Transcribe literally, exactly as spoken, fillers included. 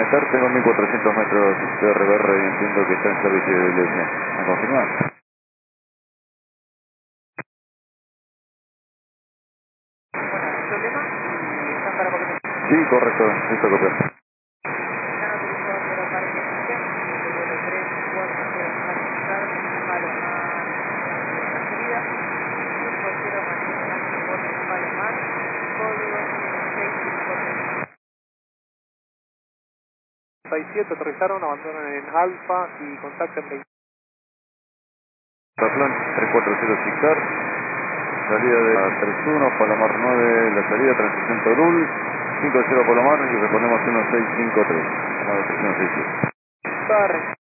buenas tardes, tengo mil cuatrocientos metros de R B R y entiendo que está en servicio de línea. ¿Me confirma? Bueno, problema y están para copiar. Sí, correcto, listo copiar. Están autorizados por la parte de del vuelo tres cuatro cero más Chicago, Palomar, la salida, cinco cero más Nacho Bote Palomar, código seis cinco tres. seis siete aterrizaron, abandonan en Alfa y contactan veinte. Plan tres cuatro cero Chicar, salida de la tres uno, Palomar nueve, la salida, transición Torul, cinco cero Palomar y respondemos uno seis cinco tres, llamado tres uno seis siete. Barre.